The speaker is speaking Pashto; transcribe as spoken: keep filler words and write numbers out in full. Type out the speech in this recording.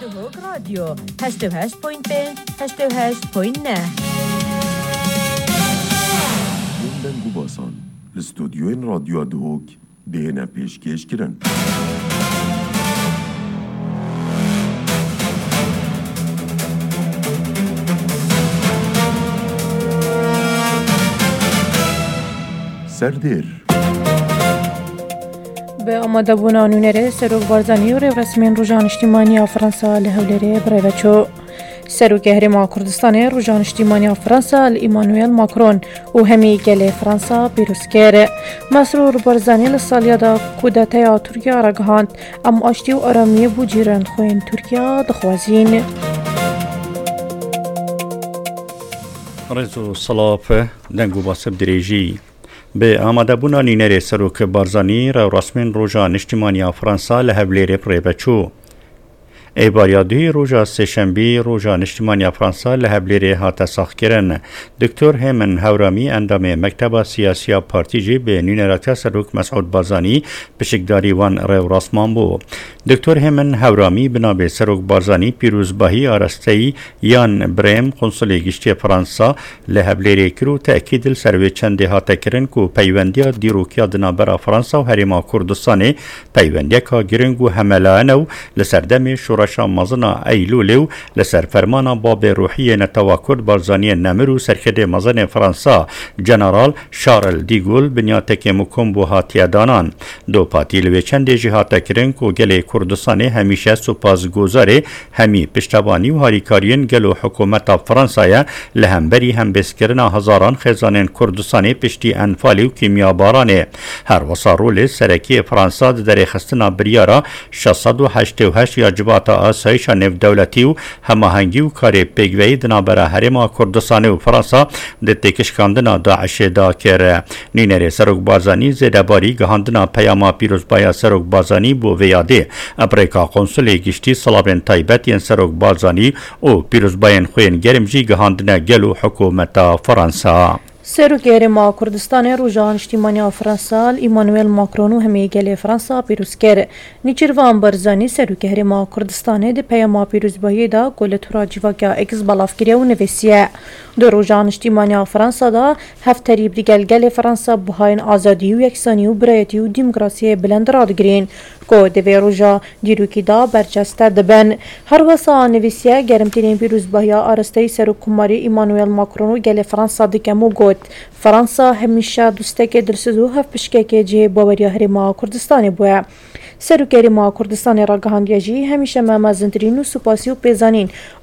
دهوك راديو هشت و هشت بوینت پنج هشت و هشت بوینت نه لندن گوباسان لستودیوین رادیو دهوک دهنه پیشکش کرن. سردر به آماده بونا نونره سروک بارزانی و رسمین روزان اجتماعی فرانسا لهولره برایوچو سروک هرما کردستان روزان اجتماعی فرانسا ایمانوئل ماکرون و همی گله فرانسا پیروز کرد. مسرور بارزانی لسالیادا کودتای ترکیه را گهاند ام آشتی و آرامی بوجیران خوین ترکیه دخوازین. رزو صلافه دنگو باسب دریجی به آماده بونا نینر سروک بارزانی را رسمین روزان اجتماعی فرانسا لهولره پریبچو ای باریادوی روزا سهشنبه روزان اجتماعی فرانسا لهولره هات ساخت کرن. دکتر هیمن هورامی اندام مکتب سیاسی پارتی جی به نینرات سروک مسعود بارزانی پشکداری وان رو رسمان بو. دکتر هیمن هورامی بنابه سروک بارزانی پیروزباهی آرستی یان بریم قنصل گشتی فرانسا لهولره کرو تأکید سروی چند هات کرن کو پیوندی دیروکیا دنابر فرانسا و هرما کردستان پیوندی کا گرنگو هملانو لسردم شورا مزنا ایلولو لسر فرمانا باب روحی نتوا کرد بارزانی نمرو سرکده مزن فرانسا جنرال شارل دیگول بنیاتک مکم بو هاتیه دانان. دو پاتی لوی چند جهات کرن کو گل کردستان همیشه سپاس گذاره همی پشتوانی و هاریکارین گلو حکومت فرانسایه لهمبری هم بسکرن هزاران خزانین کردستان پشتی انفالی و کیمیابارانه. هر وصارول سرکی فرانسا در خستنا بریارا شصد و هشت و هشت یا جبات آسایش نف دولتی و هماهنگی و کار پیگوی دنابرا هرما کردستان و فرانسا ده تکشکاندنا داعش دا کر. نینر سروک بارزانی زیده باری گهاندنا پیاما پیروزبایا سروک بارزانی بو ویاده ابریکا قنصل گشتی صلابین تایبت ین سروک بارزانی و پیروزباین خوین گرمجی گهاندنا گلو حکومت فرانسا. سروک هرما کردستان روزان اجتماعی فرانسا ایمانوئل ماکرون و همی گله فرانسا پیروز کرد. نیچروان بارزانی سروک هرما کردستان ده پیاما پیروزباهی دا گل تورا جیواکا اکس بالاف کریه و نویسیه. دو روزان اجتماعی فرانسا دا هفتریب دیگل گله فرانسا بهاین آزادی و یکسانی و برایتی و دیموکراسی بلند راد گرین که دوی روزا دیروکی دا برچسته دبن. هر وسا نویسیه گرمترین پیروزباهی آرسته سروک کماری ایمانوئل ماکرون و گله فرانسا دکمو گوت فرانسا همیشه دوستک دلسوز و هف پشکک جه باوریا هرما کردستان بوده. سروک هرما کردستان را گهاندیه جی همیشه ممازندرین و سپاسی و پیزانین